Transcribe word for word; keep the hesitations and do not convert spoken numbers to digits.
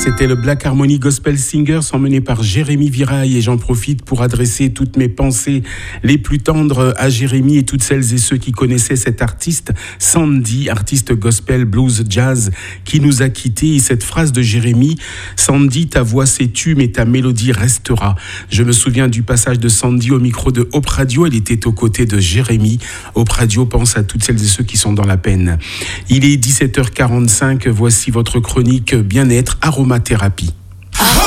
C'était le Black Harmony Gospel Singers emmené par Jérémy Viraille et j'en profite pour adresser toutes mes pensées les plus tendres à Jérémy et toutes celles et ceux qui connaissaient cet artiste, Sandy, artiste gospel, blues, jazz, qui nous a quittés. Et cette phrase de Jérémy, Sandy, ta voix s'est tue mais ta mélodie restera. Je me souviens du passage de Sandy au micro de Hope Radio, elle était aux côtés de Jérémy. Hope Radio pense à toutes celles et ceux qui sont dans la peine. Il est dix-sept heures quarante-cinq, voici votre chronique bien-être aromathérapie. Ah